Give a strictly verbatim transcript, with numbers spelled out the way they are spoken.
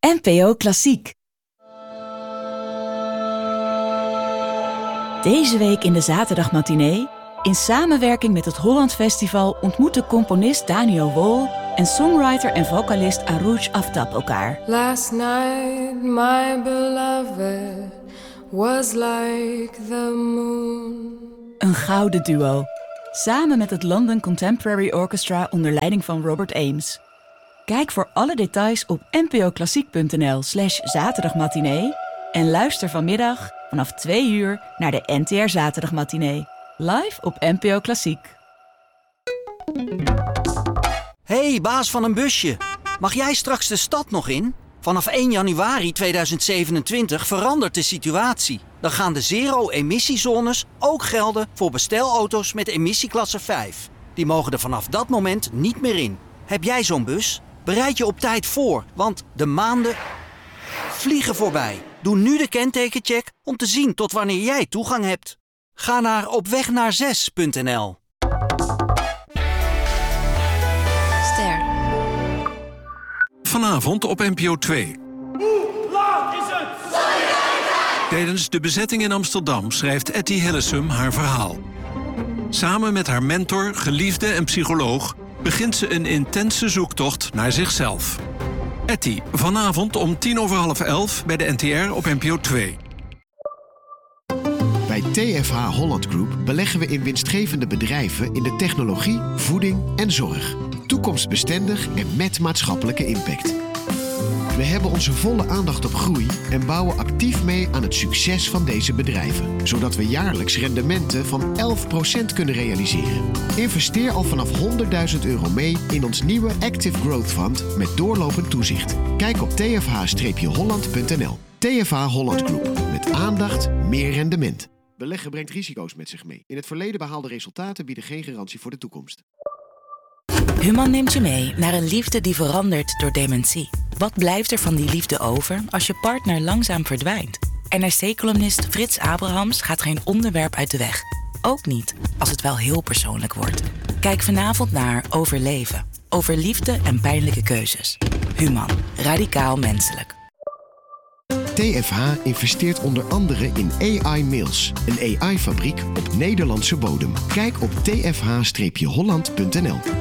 N P O Klassiek. Deze week in de zaterdagmatinee, in samenwerking met het Holland Festival, ontmoeten componist Daniel Wol en songwriter en vocalist Arooj Aftab elkaar. Last night my beloved was like the moon. Een gouden duo, samen met het London Contemporary Orchestra onder leiding van Robert Ames. Kijk voor alle details op npoklassiek.nl slash zaterdagmatinee en luister vanmiddag vanaf twee uur naar de N T R Zaterdagmatinee. Live op N P O Klassiek. Hey, baas van een busje. Mag jij straks de stad nog in? Vanaf één januari tweeduizend zevenentwintig verandert de situatie. Dan gaan de zero-emissiezones ook gelden voor bestelauto's met emissieklasse vijf. Die mogen er vanaf dat moment niet meer in. Heb jij zo'n bus? Bereid je op tijd voor, want de maanden vliegen voorbij. Doe nu de kentekencheck om te zien tot wanneer jij toegang hebt. Ga naar opwegnaar punt n l. Ster. Vanavond op N P O twee. Hoe laat is het? Tijdens de bezetting in Amsterdam schrijft Etty Hillesum haar verhaal. Samen met haar mentor, geliefde en psycholoog begint ze een intense zoektocht naar zichzelf. Etty, vanavond om tien over half elf bij de N T R op N P O twee. Bij T F H Holland Group beleggen we in winstgevende bedrijven in de technologie, voeding en zorg. Toekomstbestendig en met maatschappelijke impact. We hebben onze volle aandacht op groei en bouwen actief mee aan het succes van deze bedrijven. Zodat we jaarlijks rendementen van elf procent kunnen realiseren. Investeer al vanaf honderdduizend euro mee in ons nieuwe Active Growth Fund met doorlopend toezicht. Kijk op t f h holland punt n l. T F H Holland Group. Met aandacht, meer rendement. Beleggen brengt risico's met zich mee. In het verleden behaalde resultaten bieden geen garantie voor de toekomst. Human neemt je mee naar een liefde die verandert door dementie. Wat blijft er van die liefde over als je partner langzaam verdwijnt? N R C-columnist Frits Abrahams gaat geen onderwerp uit de weg. Ook niet als het wel heel persoonlijk wordt. Kijk vanavond naar Overleven. Over liefde en pijnlijke keuzes. Human. Radicaal menselijk. T F H investeert onder andere in A I Mills, een A I-fabriek op Nederlandse bodem. Kijk op t f h holland punt n l.